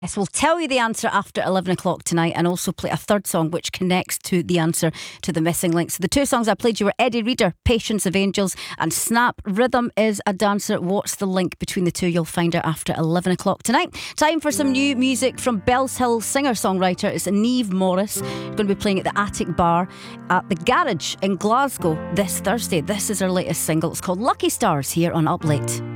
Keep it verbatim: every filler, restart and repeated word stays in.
Yes, we'll tell you the answer after eleven o'clock tonight and also play a third song which connects to the answer to the missing link. So the two songs I played you were Eddie Reader, Patience of Angels, and Snap, Rhythm is a Dancer. What's the link between the two? You'll find out after eleven o'clock tonight. Time for some new music from Bells Hill singer-songwriter. It's Niamh Morris. Going to be playing at the Attic Bar at the Garage in Glasgow this Thursday. This is her latest single. It's called Lucky Stars here on Up Late.